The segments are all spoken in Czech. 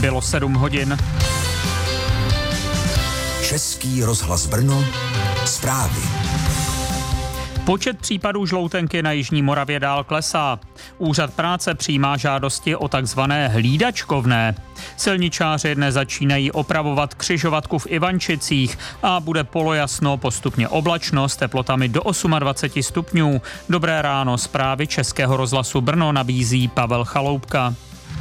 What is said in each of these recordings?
Bylo 7 hodin. Český rozhlas Brno, zprávy. Počet případů žloutenky na jižní Moravě dál klesá. Úřad práce přijímá žádosti o takzvané hlídačkovné. Silničáři dnes začínají opravovat křižovatku v Ivančicích a bude polojasno, postupně oblačno s teplotami do 28 stupňů. Dobré ráno, zprávy Českého rozhlasu Brno nabízí Pavel Chaloupka.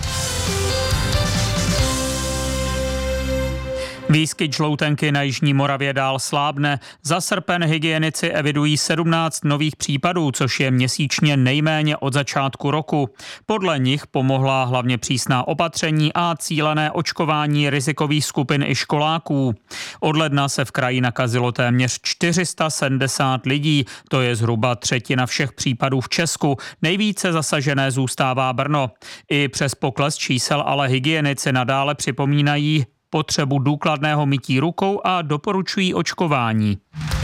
Výskyt žloutenky na jižní Moravě dál slábne. Za srpen hygienici evidují 17 nových případů, což je měsíčně nejméně od začátku roku. Podle nich pomohla hlavně přísná opatření a cílené očkování rizikových skupin i školáků. Od ledna se v kraji nakazilo téměř 470 lidí, to je zhruba třetina všech případů v Česku. Nejvíce zasažené zůstává Brno. I přes pokles čísel ale hygienici nadále připomínají potřebu důkladného mytí rukou a doporučují očkování.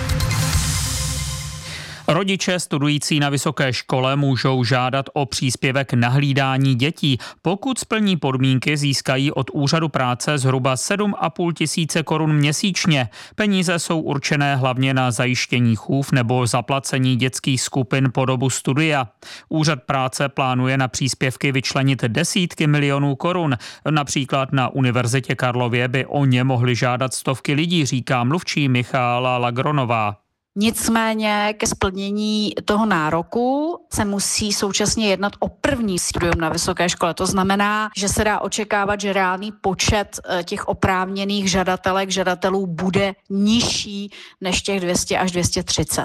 Rodiče studující na vysoké škole můžou žádat o příspěvek na hlídání dětí. Pokud splní podmínky, získají od úřadu práce zhruba 7,5 tisíce korun měsíčně. Peníze jsou určené hlavně na zajištění chův nebo zaplacení dětských skupin po dobu studia. Úřad práce plánuje na příspěvky vyčlenit desítky milionů korun. Například na Univerzitě Karlově by o ně mohly žádat stovky lidí, říká mluvčí Michála Lagronová. Nicméně ke splnění toho nároku se musí současně jednat o první studium na vysoké škole. To znamená, že se dá očekávat, že reálný počet těch oprávněných žadatelů bude nižší než těch 200 až 230.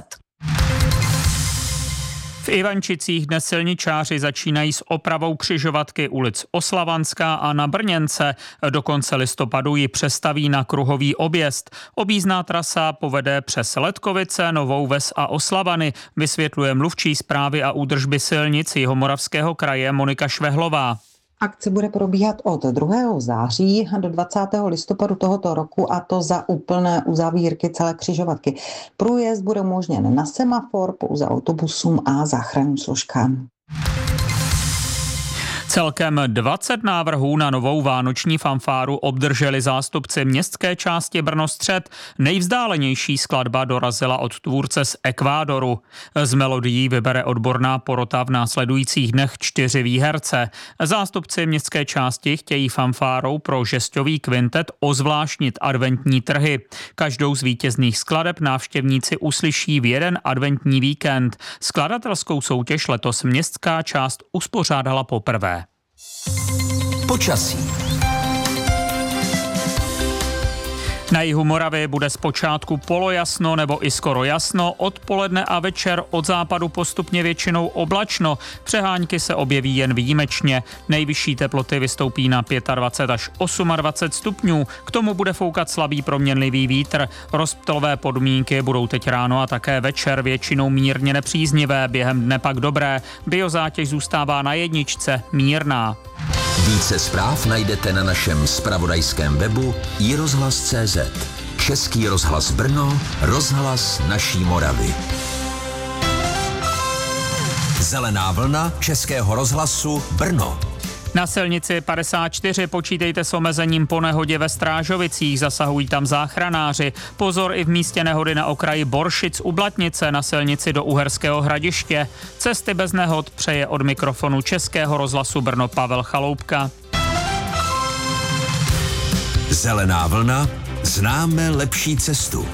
V Ivančicích dnes silničáři začínají s opravou křižovatky ulic Oslavanská a na Brněnce. Do konce listopadu ji přestaví na kruhový objezd. Objízdná trasa povede přes Letkovice, Novou Ves a Oslavany, vysvětluje mluvčí správy a údržby silnic Jihomoravského kraje Monika Švehlová. Akce bude probíhat od 2. září do 20. listopadu tohoto roku, a to za úplné uzavírky celé křižovatky. Průjezd bude umožněn na semafor, pouze autobusům a záchranným složkám. Celkem 20 návrhů na novou vánoční fanfáru obdrželi zástupci městské části Brno-střed. Nejvzdálenější skladba dorazila od tvůrce z Ekvádoru. Z melodií vybere odborná porota v následujících dnech 4 výherce. Zástupci městské části chtějí fanfárou pro žestový kvintet ozvláštnit adventní trhy. Každou z vítězných skladeb návštěvníci uslyší v jeden adventní víkend. Skladatelskou soutěž letos městská část uspořádala poprvé. Počasí. Na jihu Moravy bude zpočátku polojasno nebo i skoro jasno, odpoledne a večer od západu postupně většinou oblačno. Přehánky se objeví jen výjimečně. Nejvyšší teploty vystoupí na 25 až 28 stupňů. K tomu bude foukat slabý proměnlivý vítr. Rozptylové podmínky budou teď ráno a také večer většinou mírně nepříznivé, během dne pak dobré. Biozátěž zůstává na jedničce, mírná. Více zpráv najdete na našem zpravodajském webu iRozhlas.cz. Český rozhlas Brno, rozhlas naší Moravy. Zelená vlna Českého rozhlasu Brno. Na silnici 54 počítejte s omezením po nehodě ve Strážovicích, zasahují tam záchranáři. Pozor i v místě nehody na okraji Boršic u Blatnice na silnici do Uherského Hradiště. Cesty bez nehod přeje od mikrofonu Českého rozhlasu Brno Pavel Chaloupka. Zelená vlna, známe lepší cestu.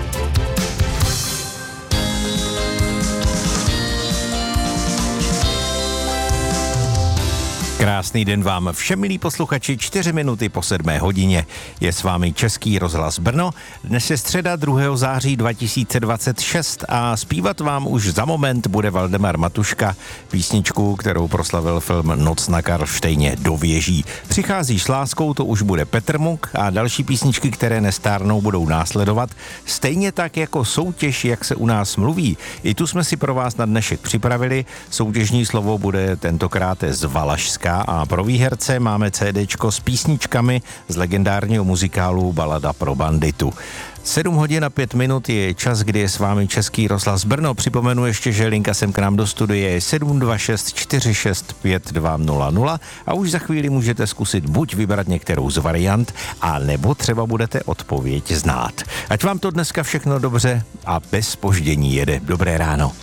Krásný den vám všem, milí posluchači, 4 minuty po 7 hodině. Je s vámi Český rozhlas Brno. Dnes je středa 2. září 2026 a zpívat vám už za moment bude Valdemar Matuška, písničku, kterou proslavil film Noc na Karlštejně do věží. Přichází s láskou, to už bude Petr Muk a další písničky, které nestárnou, budou následovat. Stejně tak jako soutěž, jak se u nás mluví. I tu jsme si pro vás na dnešek připravili. Soutěžní slovo bude tentokrát z Valašska. vítězka a pro výherce máme CDčko s písničkami z legendárního muzikálu Balada pro banditu. 7 hodin a 5 minut je čas, kdy je s vámi Český rozhlas Brno. Připomenu ještě, že linka sem k nám do studia je 726 46 5200 a už za chvíli můžete zkusit buď vybrat některou z variant, a nebo třeba budete odpověď znát. Ať vám to dneska všechno dobře a bez zpoždění jede. Dobré ráno.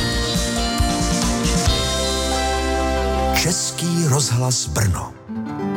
Český rozhlas Brno.